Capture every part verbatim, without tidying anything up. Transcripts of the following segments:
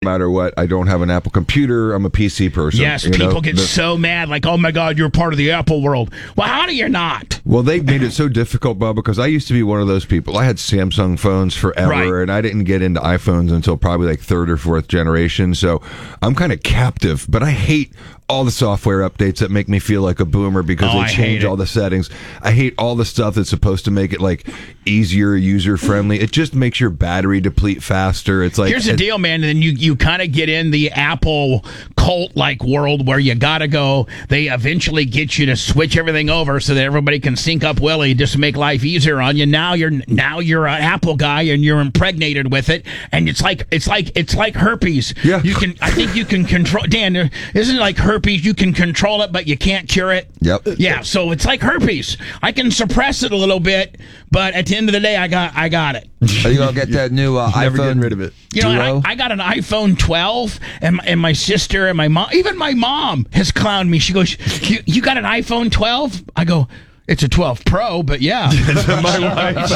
matter what. I don't have an Apple computer. I'm a P C person. Yes, you people know? get the, so mad, like, oh my God, you're part of the Apple world. Well, how do you not? Well, they've made it so difficult, Bob, because I used to be one of those people. I had Samsung phones forever, Right. and I didn't get into iPhones until probably like third or fourth generation. So I'm kind of captive, but I hate all the software updates that make me feel like a boomer because Oh, they I hate change it. all the settings. I hate all the stuff that's supposed to make it like easier, user friendly. It just makes your battery deplete faster. It's like Here's the it, deal, man. And then you, you kind of get in the Apple cult like world where you got to go. They eventually get you to switch everything over so that everybody can sync up Willie just to make life easier on you. Now you're now you're an Apple guy and you're impregnated with it. And it's like it's like it's like herpes. Yeah. You can I think you can control Dan, isn't it like herpes? You can control it, but you can't cure it. Yep. Yeah, so it's like herpes. I can suppress it a little bit, but at the end of the day, I got I got it. Are you gonna get that new uh, never iPhone? getting rid of it. You know, Duo? I, I got an iPhone twelve, and and my sister and my mom, even my mom, has clowned me. She goes, "You, you got an iPhone twelve?" I go, "It's a twelve Pro, but yeah." My wife.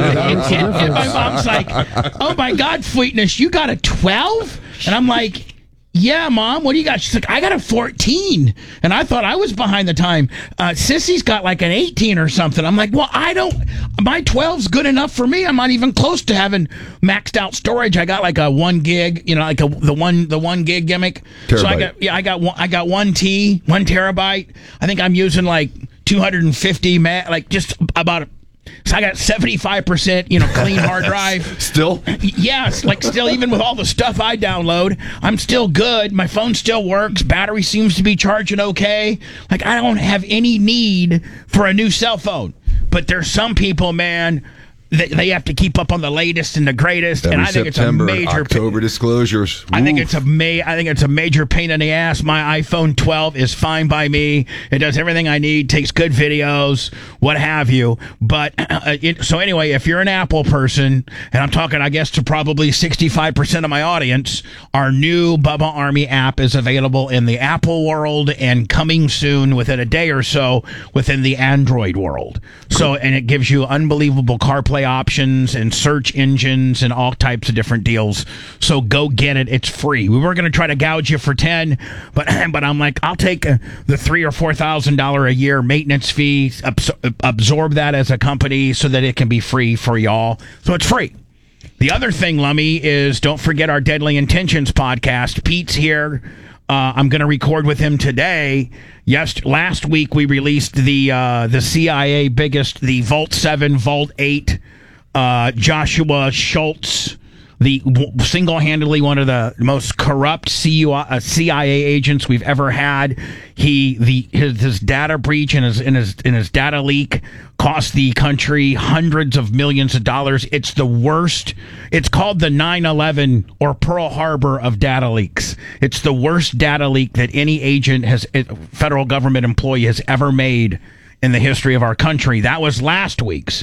and, and my mom's like, "Oh my God, Fleetness, you got a twelve?" And I'm like, "Yeah, Mom, what do you got?" She's like, "I got a fourteen." And I thought I was behind the time. Uh, Sissy's got like an eighteen or something. I'm like, well, I don't, my twelve's good enough for me. I'm not even close to having maxed out storage. I got like a one gig, you know, like a, the one, the one gig gimmick. Terabyte. So I got, yeah, I got one, I got one T, one terabyte. I think I'm using like two hundred fifty, ma- like just about a, so I got seventy-five percent, you know, clean hard drive. Still? Yes, like still, even with all the stuff I download, I'm still good. My phone still works. Battery seems to be charging okay. Like, I don't have any need for a new cell phone. But there's some people, man, they, they have to keep up on the latest and the greatest. Every and I think September, it's a major October disclosures. I think Oof. it's a ma- I think it's a major pain in the ass. My iPhone twelve is fine by me. It does everything I need, takes good videos, what have you. But uh, it, so anyway, if you're an Apple person, and I'm talking, I guess, to probably sixty-five percent of my audience, our new Bubba Army app is available in the Apple world and coming soon, within a day or so, within the Android world. So, and it gives you unbelievable CarPlay options and search engines and all types of different deals. So go get it. It's free. We were going to try to gouge you for ten, but but I'm like, I'll take uh, the three or four thousand dollar a year maintenance fee, abs- absorb that as a company so that it can be free for y'all. So it's free. The other thing, Lummy, is don't forget our Deadly Intentions podcast. Pete's here. Uh, I'm going to record with him today. Yes, last week we released the uh, the C I A biggest, the Vault seven, Vault eight, uh, Joshua Schultz, the w- single-handedly one of the most corrupt C U, uh, C I A agents we've ever had. He the his, his data breach and his in his in his data leak cost the country hundreds of millions of dollars. It's the worst. It's called the nine eleven or Pearl Harbor of data leaks. It's the worst data leak that any agent has, federal government employee has ever made in the history of our country. That was last week's.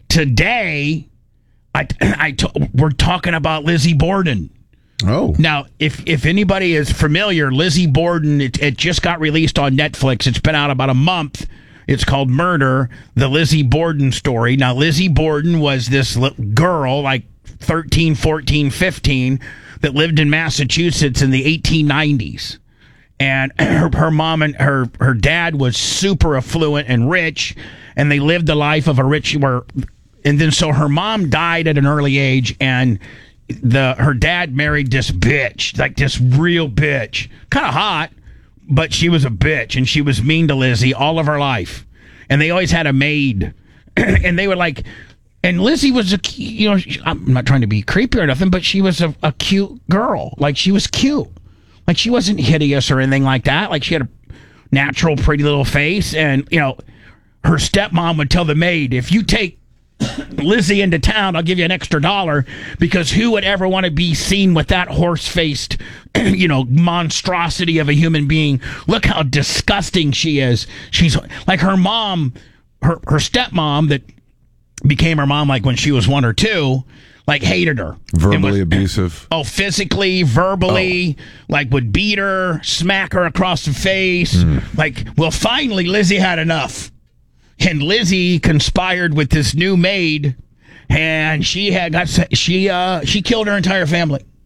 Today, I, I t- we're talking about Lizzie Borden. Oh. Now, if if anybody is familiar, Lizzie Borden, it, it just got released on Netflix. It's been out about a month. It's called Murder, the Lizzie Borden story. Now, Lizzie Borden was this li- girl, like thirteen, fourteen, fifteen, that lived in Massachusetts in the eighteen nineties. And her, her mom and her, her dad was super affluent and rich, and they lived the life of a rich... Where, and then so her mom died at an early age, and the her dad married this bitch, like this real bitch. Kind of hot, but she was a bitch, and she was mean to Lizzie all of her life. And they always had a maid. And they were like... And Lizzie was a, you know, I'm not trying to be creepy or nothing, but she was a, a cute girl. Like, she was cute. Like, she wasn't hideous or anything like that. Like, she had a natural, pretty little face. And, you know, her stepmom would tell the maid, if you take Lizzie into town, I'll give you an extra dollar, because who would ever want to be seen with that horse-faced, you know, monstrosity of a human being? Look how disgusting she is. She's like her mom, her, her stepmom that became her mom like when she was one or two, like hated her. Verbally was, abusive. Oh, physically, verbally, oh. like would beat her, smack her across the face. Mm. Like, well, finally, Lizzie had enough. And Lizzie conspired with this new maid, and she had got she uh she killed her entire family.